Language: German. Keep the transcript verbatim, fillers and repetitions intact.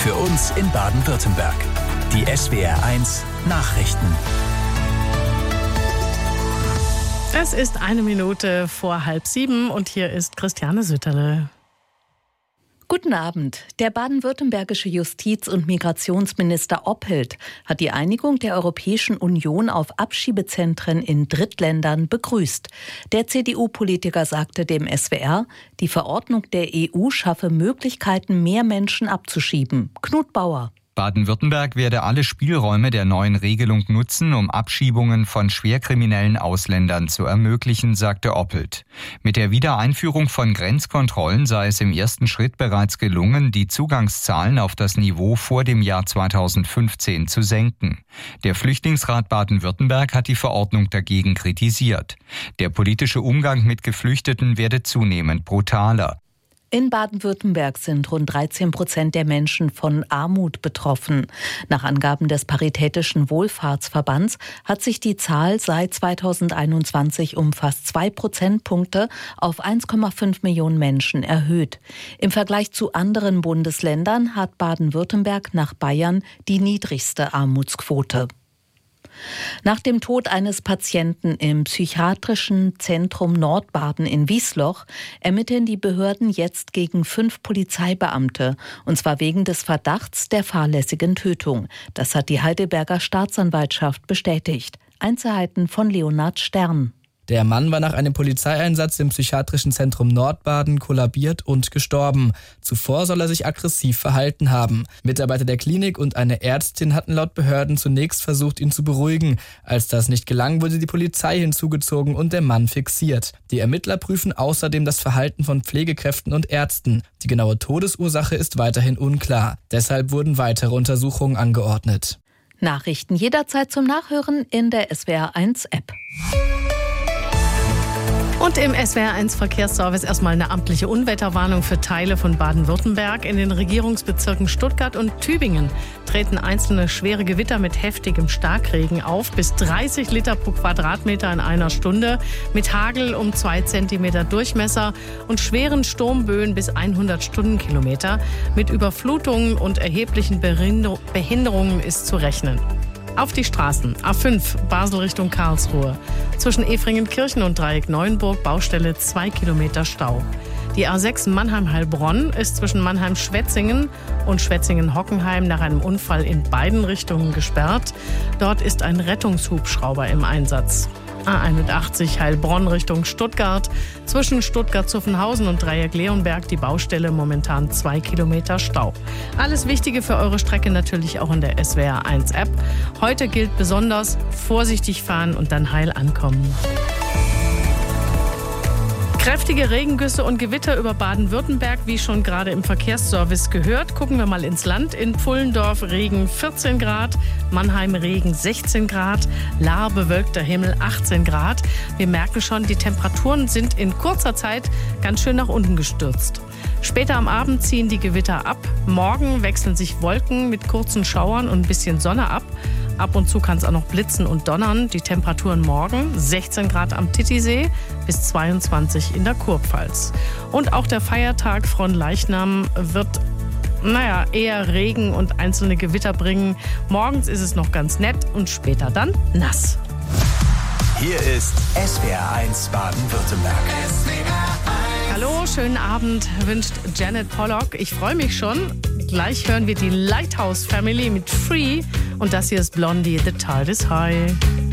Für uns in Baden-Württemberg. Die S W R eins Nachrichten. Es ist eine Minute vor halb sieben und hier ist Christiane Sütterle. Guten Abend. Der baden-württembergische Justiz- und Migrationsminister Oppelt hat die Einigung der Europäischen Union auf Abschiebezentren in Drittländern begrüßt. Der C D U-Politiker sagte dem S W R, die Verordnung der E U schaffe Möglichkeiten, mehr Menschen abzuschieben. Knut Bauer. Baden-Württemberg werde alle Spielräume der neuen Regelung nutzen, um Abschiebungen von schwerkriminellen Ausländern zu ermöglichen, sagte Oppelt. Mit der Wiedereinführung von Grenzkontrollen sei es im ersten Schritt bereits gelungen, die Zugangszahlen auf das Niveau vor dem Jahr zweitausendfünfzehn zu senken. Der Flüchtlingsrat Baden-Württemberg hat die Verordnung dagegen kritisiert. Der politische Umgang mit Geflüchteten werde zunehmend brutaler. In Baden-Württemberg sind rund dreizehn Prozent der Menschen von Armut betroffen. Nach Angaben des Paritätischen Wohlfahrtsverbands hat sich die Zahl seit zweitausendeinundzwanzig um fast zwei Prozentpunkte auf eins Komma fünf Millionen Menschen erhöht. Im Vergleich zu anderen Bundesländern hat Baden-Württemberg nach Bayern die niedrigste Armutsquote. Nach dem Tod eines Patienten im psychiatrischen Zentrum Nordbaden in Wiesloch ermitteln die Behörden jetzt gegen fünf Polizeibeamte, und zwar wegen des Verdachts der fahrlässigen Tötung. Das hat die Heidelberger Staatsanwaltschaft bestätigt. Einzelheiten von Leonhard Stern. Der Mann war nach einem Polizeieinsatz im psychiatrischen Zentrum Nordbaden kollabiert und gestorben. Zuvor soll er sich aggressiv verhalten haben. Mitarbeiter der Klinik und eine Ärztin hatten laut Behörden zunächst versucht, ihn zu beruhigen. Als das nicht gelang, wurde die Polizei hinzugezogen und der Mann fixiert. Die Ermittler prüfen außerdem das Verhalten von Pflegekräften und Ärzten. Die genaue Todesursache ist weiterhin unklar. Deshalb wurden weitere Untersuchungen angeordnet. Nachrichten jederzeit zum Nachhören in der S W R eins App. Und im S W R eins Verkehrsservice erstmal eine amtliche Unwetterwarnung für Teile von Baden-Württemberg. In den Regierungsbezirken Stuttgart und Tübingen treten einzelne schwere Gewitter mit heftigem Starkregen auf. Bis dreißig Liter pro Quadratmeter in einer Stunde. Mit Hagel um zwei Zentimeter Durchmesser und schweren Sturmböen bis hundert Stundenkilometer. Mit Überflutungen und erheblichen Behinderungen ist zu rechnen. Auf die Straßen. A fünf, Basel Richtung Karlsruhe. Zwischen Efringenkirchen und Dreieck Neuenburg, Baustelle zwei Kilometer Stau. Die A sechs Mannheim-Heilbronn ist zwischen Mannheim-Schwetzingen und Schwetzingen-Hockenheim nach einem Unfall in beiden Richtungen gesperrt. Dort ist ein Rettungshubschrauber im Einsatz. A einundachtzig Heilbronn Richtung Stuttgart. Zwischen Stuttgart-Zuffenhausen und Dreieck-Leonberg die Baustelle, momentan zwei Kilometer Stau. Alles Wichtige für eure Strecke natürlich auch in der S W R eins App. Heute gilt besonders vorsichtig fahren und dann heil ankommen. Kräftige Regengüsse und Gewitter über Baden-Württemberg, wie schon gerade im Verkehrsservice gehört. Gucken wir mal ins Land. In Pfullendorf Regen vierzehn Grad, Mannheim Regen sechzehn Grad, Lahr bewölkter Himmel achtzehn Grad. Wir merken schon, die Temperaturen sind in kurzer Zeit ganz schön nach unten gestürzt. Später am Abend ziehen die Gewitter ab. Morgen wechseln sich Wolken mit kurzen Schauern und ein bisschen Sonne ab. Ab und zu kann es auch noch blitzen und donnern. Die Temperaturen morgen sechzehn Grad am Titisee bis zweiundzwanzig in der Kurpfalz. Und auch der Feiertag Fronleichnam wird, naja, eher Regen und einzelne Gewitter bringen. Morgens ist es noch ganz nett und später dann nass. Hier ist S W R eins Baden-Württemberg. Hallo, schönen Abend, wünscht Janet Pollock. Ich freue mich schon. Gleich hören wir die Lighthouse Family mit Free. Und das hier ist Blondie, The Tide is High.